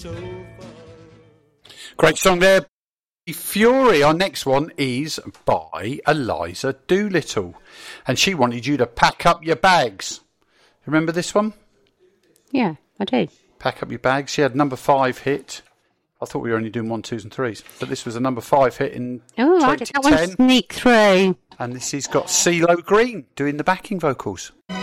Great song there. Fury. Our next one is by Eliza Doolittle. And she wanted you to pack up your bags. Remember this one? Yeah, I do. Pack up your bags. She had number 5 hit. I thought we were only doing 1, 2s and 3s. But this was a number 5 hit in 2010. I did that one sneak through. And this has got CeeLo Green doing the backing vocals.